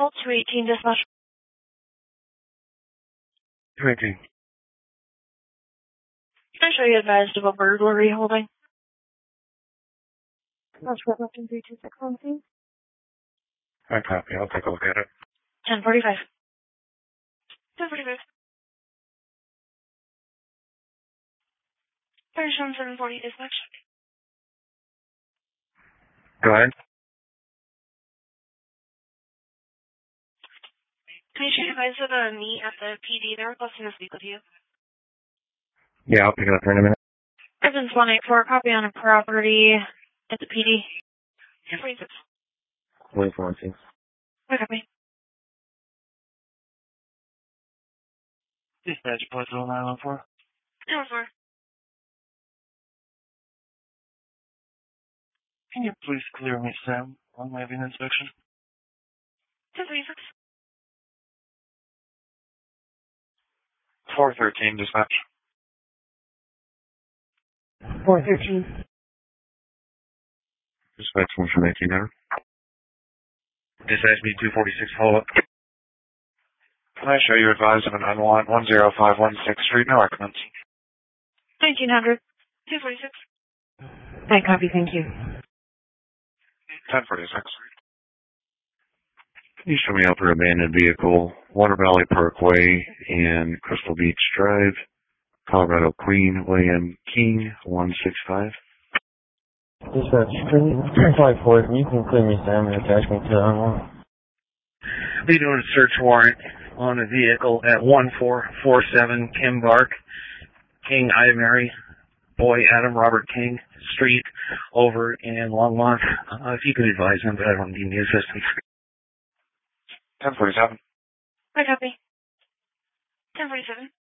218 dispatch. 218. Can I show you advised of a burglary holding? That's what left in 326 on scene. I copy. I'll take a look at it. 1045. 1045. 3740 dispatch. Go ahead. Can you show you advised of a meet at the PD? They're requesting to speak with you. Yeah, I'll pick it up here in a minute. Residence 184, copy on a property at the PD. 1046. 146. Okay. Dispatch, Approach 914. 914. Can you please clear me, Sam? I'm having an inspection. 1036. 413, dispatch. 413. Dispatch 118 there. Dispatch B246, follow up. Can I show you advised of an unwanted 10516 Street, no occupants? 1900. 246. I copy, thank you. 1046. Can you show me out for abandoned vehicle, Water Valley Parkway and Crystal Beach Drive, Colorado Queen, William King, 165. Dispatch, 5-4, you can clear me, Sam, and attach me to the unwanted. Be doing a search warrant on a vehicle at 1447 Kim Bark, King Ida Mary, Boy Adam Robert King Street over in Longmont. If you could advise him, but I don't need any assistance. 1047. I copy. 1047.